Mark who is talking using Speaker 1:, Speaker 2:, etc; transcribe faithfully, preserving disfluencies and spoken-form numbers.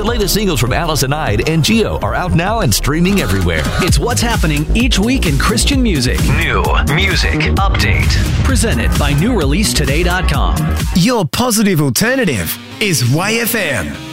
Speaker 1: The latest singles from Allison Hyde and Gio are out now and streaming everywhere.
Speaker 2: It's what's happening each week in Christian music.
Speaker 3: New music update.
Speaker 2: Presented by new release today dot com.
Speaker 4: Your positive alternative is Y F M.